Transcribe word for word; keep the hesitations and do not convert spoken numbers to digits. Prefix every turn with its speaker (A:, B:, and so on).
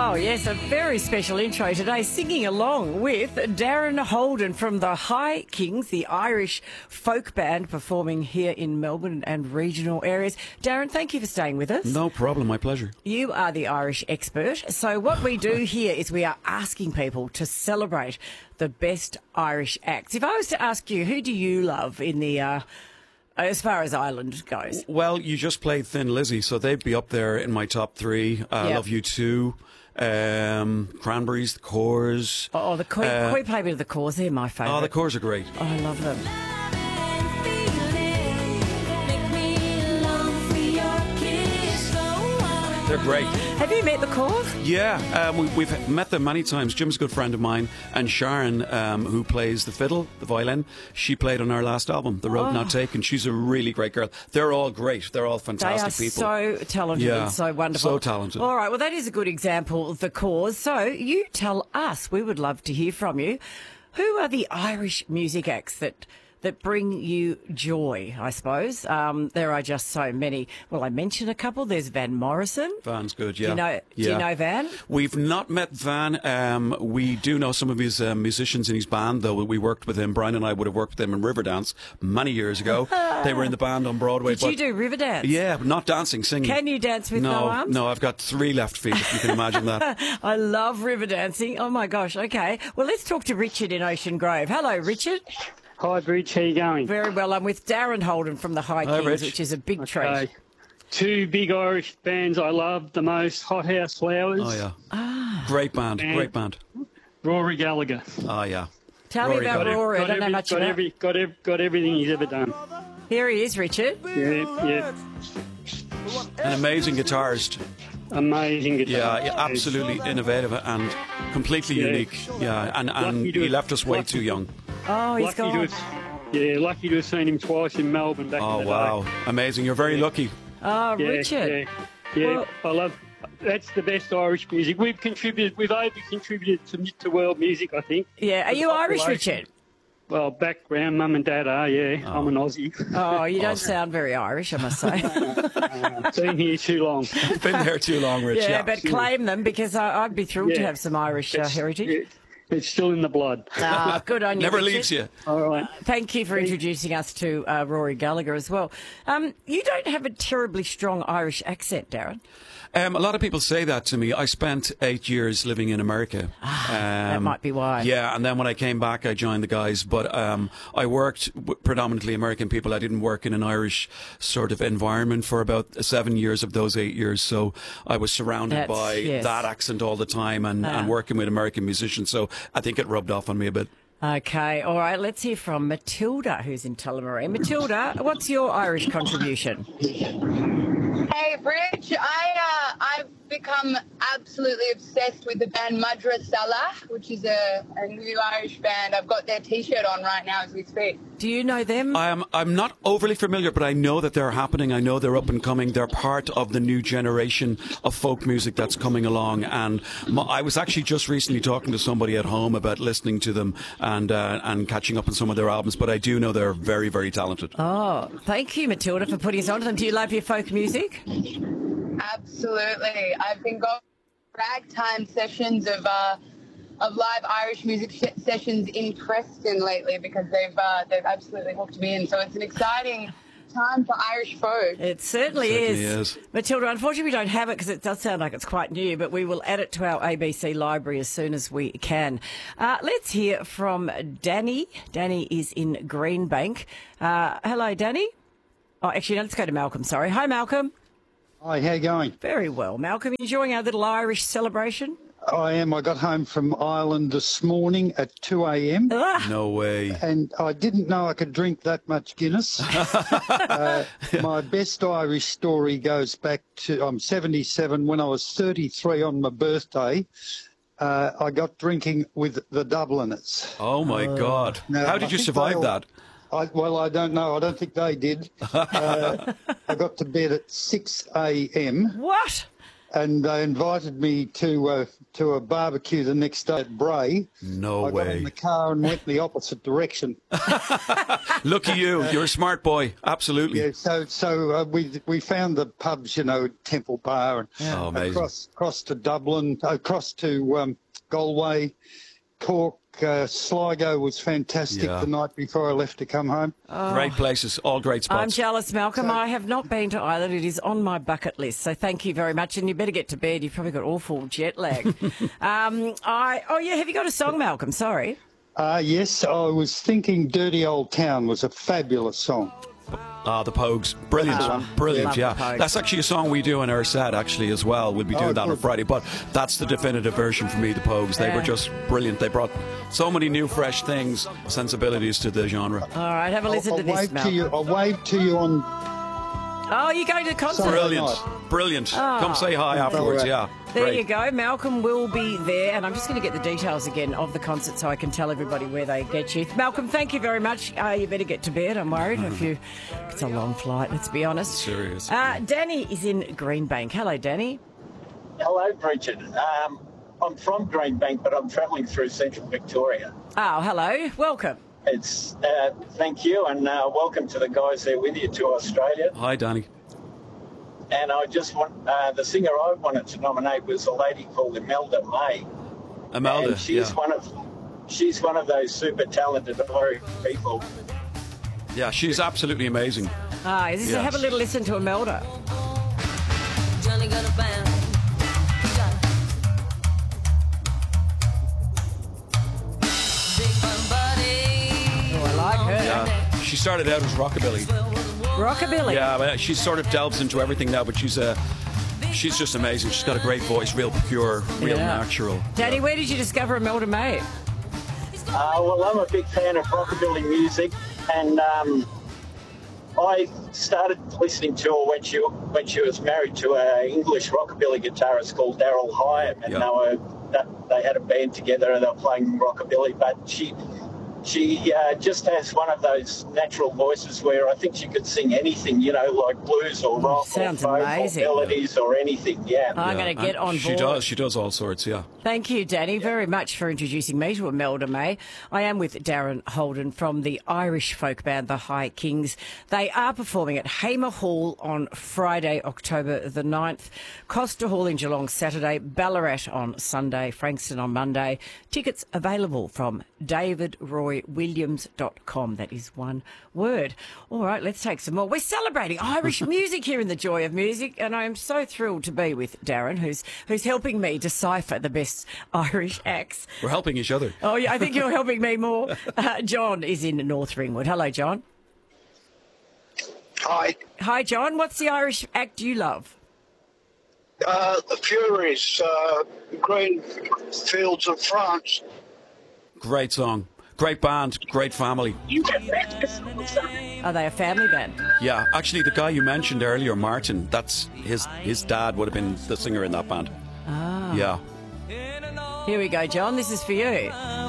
A: Wow, yes, a very special intro today, singing along with Darren Holden from the High Kings, the Irish folk band performing here in Melbourne and regional areas. Darren, thank you for staying with us.
B: No problem, my pleasure.
A: You are the Irish expert. So what we do here is we are asking people to celebrate the best Irish acts. If I was to ask you, who do you love in the... Uh, as far as Ireland goes?
B: Well, you just played Thin Lizzy, so they'd be up there in my top three. I uh,
A: yep.
B: Love You Too, um, Cranberries, The Corrs.
A: Oh, the Queen, uh, Queen play a bit of The Corrs. They're my favourite.
B: Oh, The Corrs are great.
A: Oh, I love them.
B: They're great.
A: Have you met The Corrs?
B: Yeah, um, we, we've met them many times. Jim's a good friend of mine, and Sharon, um, who plays the fiddle, the violin, she played on our last album, The Road
A: oh.
B: Not Taken. She's a really great girl. They're all great. They're all fantastic
A: they are
B: people.
A: So talented
B: yeah,
A: and so wonderful.
B: So talented.
A: All right, well, that is a good example of The Corrs. So you tell us. We would love to hear from you. Who are the Irish music acts that... that bring you joy, I suppose? Um, there are just so many. Well, I mentioned a couple. There's Van Morrison.
B: Van's good, yeah.
A: Do you know,
B: yeah.
A: do you know Van?
B: We've not met Van. Um, we do know some of his uh, musicians in his band, though. We worked with him. Brian and I would have worked with him in Riverdance many years ago. They were in the band on Broadway.
A: Did but, you do Riverdance?
B: Yeah, but not dancing, singing.
A: Can you dance with no,
B: no
A: arms?
B: No, I've got three left feet, if you can imagine that.
A: I love Riverdancing. Oh, my gosh. Okay. Well, let's talk to Richard in Ocean Grove. Hello, Richard.
C: Hi, Bridge. How you going?
A: Very well. I'm with Darren Holden from the High
B: Hi,
A: Kings,
B: Rich.
A: which is a big
C: okay.
A: treat.
C: Two big Irish bands I love the most, Hot House Flowers.
B: Oh, yeah.
A: Ah.
B: Great band,
C: and
B: great band.
C: Rory Gallagher.
B: Oh, yeah.
A: Tell
B: Rory
A: me about
B: got
A: Rory.
C: Got
A: I don't
C: every,
A: know much
C: got
A: about
C: every, got, every, got everything he's ever done.
A: Here he is, Richard.
C: Yeah, yeah.
B: An amazing guitarist.
C: Amazing guitar.
B: Yeah, yeah, absolutely innovative and completely
C: Yeah.
B: unique. Yeah, and, and
C: Lucky to
B: he
C: have-
B: left us way
C: lucky-
B: too young.
A: Oh, he's
C: Lucky
A: gone.
C: to have, yeah, lucky to have seen him twice in Melbourne back
B: Oh,
C: in the
B: wow.
C: day.
B: Amazing. You're very lucky.
A: Oh,
C: Yeah,
A: Richard.
C: Yeah, yeah.
A: Well-
C: I love. That's the best Irish music. We've contributed. We've over contributed to, to world music, I think.
A: Yeah. Are
C: The
A: you Irish,
C: population.
A: Richard?
C: Well, background, mum and dad are. Yeah, I'm an Aussie.
A: Oh, you don't
B: Awesome.
A: sound very Irish, I must say.
C: uh, been here too long.
B: Been there too long, Rich.
A: yeah,
B: Yeah,
A: but claim them because I, I'd be thrilled to
C: Yeah.
A: have some Irish uh,
C: It's-
A: heritage.
C: it- it's still in the blood.
A: Ah, good on you,
B: Never
A: Richard.
B: leaves you.
C: All right.
A: Thank you for introducing us to uh, Rory Gallagher as well. Um, you don't have a terribly strong Irish accent, Darren.
B: Um, a lot of people say that to me. I spent eight years living in America.
A: Ah,
B: um,
A: that might be why.
B: Yeah, and then when I came back, I joined the guys. But um, I worked with predominantly American people. I didn't work in an Irish sort of environment for about seven years of those eight years. So I was surrounded
A: That's-
B: by
A: yes.
B: that accent all the time and,
A: Ah.
B: and working with American musicians. So I think it rubbed off on me a bit.
A: Okay, all right, let's hear from Matilda, who's in Tullamarine. Matilda, what's your Irish contribution?
D: Hey, Bridge. I, uh, I've become absolutely obsessed with the band Madra Salah, which is a, a new Irish band. I've got their T-shirt on right now as we speak.
A: Do you know them?
B: I'm, I'm not overly familiar, but I know that they're happening. I know they're up and coming. They're part of the new generation of folk music that's coming along. And my, I was actually just recently talking to somebody at home about listening to them and uh, and catching up on some of their albums. But I do know they're very, very talented.
A: Oh, thank you, Matilda, for putting us on to them. Do you love your folk music?
D: Absolutely. I've been going ragtime sessions of uh, of live Irish music sh- sessions in Preston lately because they've uh, they've absolutely hooked me in. So it's an exciting time for Irish folk.
A: It certainly,
B: Certainly
A: is.
B: is.
A: Matilda, unfortunately we don't have it because it does sound like it's quite new, but we will add it to our A B C library as soon as we can. Uh, let's hear from Danny. Danny is in Greenbank. Uh, hello, Danny. Oh, actually, no, let's go to Malcolm, sorry. Hi, Malcolm.
E: Hi, how you going?
A: Very well. Malcolm, enjoying our little Irish celebration?
E: I am. I got home from Ireland this morning at two a.m.
A: Ah,
B: No way.
E: and I didn't know I could drink that much Guinness. uh, my best Irish story goes back to, I'm seventy-seven. When I was thirty-three on my birthday, uh, I got drinking with the Dubliners.
B: Oh, my God.
E: No,
B: How
E: I
B: did you
E: think
B: survive
E: they'll-
B: that?
E: I, well, I don't know. I don't think they did. Uh, I got to bed at six a.m.
A: what?
E: and they invited me to uh, to a barbecue the next day at Bray.
B: No
E: I
B: way.
E: got in the car and went the opposite direction.
B: Lucky you. You're a smart boy. Absolutely.
E: Yeah, so so uh, we we found the pubs, you know, Temple Bar, and
B: Oh, amazing.
E: across across to Dublin, across to um, Galway, Cork. Uh, Sligo was fantastic
B: Yeah.
E: the night before I left to come home.
B: Great places. All great spots.
A: I'm jealous, Malcolm. I have not been to either. It is on my bucket list. So thank you very much. And you better get to bed. You've probably got awful jet lag. um, I oh yeah, have you got a song, Malcolm? Sorry.
E: Uh, yes, I was thinking Dirty Old Town was a fabulous song.
B: Ah, the Pogues. Brilliant.
E: Oh,
B: Brilliant,
A: love the
B: yeah.
A: Pogues.
B: That's actually a song we do in our set, actually, as well. We'll be doing
E: Oh,
B: that on
E: good.
B: Friday. But that's the definitive version for me, the Pogues. They
A: Yeah.
B: were just brilliant. They brought so many new, fresh things, sensibilities to the genre.
A: All right, have a listen
E: I'll,
A: to this,
E: wave to
A: Malcolm.
E: you. I'll wave to you on.
A: Oh, you're going to the concert?
E: Sorry.
B: Brilliant.
E: night.
B: Brilliant. Come say hi
E: Oh,
B: afterwards,
E: right.
B: yeah.
A: There
B: Great.
A: you go. Malcolm will be there, and I'm just going to get the details again of the concert so I can tell everybody where they get you. Malcolm, thank you very much. Uh, you better get to bed. I'm worried if you. It's a long flight. Let's be honest.
B: Serious.
A: Uh, Danny is in Greenbank. Hello, Danny.
F: Hello, Bridget. Um, I'm from Greenbank, but I'm travelling through central Victoria.
A: Oh, hello. Welcome.
F: It's uh, thank you, and uh, welcome to the guys there with you to Australia.
B: Hi, Danny.
F: And I just want uh, the singer I wanted to nominate was a lady called Imelda May,
B: Imelda,
F: and she's
B: yeah.
F: one of she's one of those super talented Irish people.
B: Yeah, she's absolutely amazing.
A: Ah, is this,
B: Yeah.
A: have a little listen to Imelda.
G: Johnny got a band. Big fun buddy.
A: Oh, I like her.
B: Yeah. She started out as rockabilly.
A: Rockabilly.
B: Yeah, but she sort of delves into everything now, but she's a. She's just amazing. She's got a great voice, real pure, real
A: Yeah.
B: natural.
A: Danny, where did you discover Imelda May?
F: Uh, well, I'm a big fan of rockabilly music, and um, I started listening to her when she when she was married to an English rockabilly guitarist called Daryl Hyam, and
B: Yeah.
F: they were that, they had a band together and they were playing rockabilly. But she she uh, just has one of those natural voices where I think she could sing anything, you know, like blues or rock
A: sounds
F: or folk
A: amazing.
F: or melodies or anything. Yeah.
A: I'm
B: Yeah,
A: going to get
B: and
A: on
B: She
A: board.
B: does. She does all sorts. Yeah.
A: Thank you, Danny, very much for introducing me to Imelda May. I am with Darren Holden from the Irish folk band The High Kings. They are performing at Hamer Hall on Friday, October the ninth, Costa Hall in Geelong Saturday, Ballarat on Sunday, Frankston on Monday. Tickets available from david roy williams dot com. That is one word. All right, let's take some more. We're celebrating Irish music here in The Joy of Music, and I am so thrilled to be with Darren, who's who's helping me decipher the best Irish acts.
B: We're helping each other.
A: Oh, yeah, I think you're helping me more. Uh, John is in North Ringwood. Hello, John.
H: Hi,
A: Hi, John. What's the Irish act you love?
H: uh, the Furies, uh, Green Fields of France.
B: Great song. Great band. Great family.
A: Are they a family band?
B: Yeah. Actually, the guy you mentioned earlier, Martin, that's his his dad would have been the singer in that band. Ah. Yeah.
A: Here we go, John. This is for you.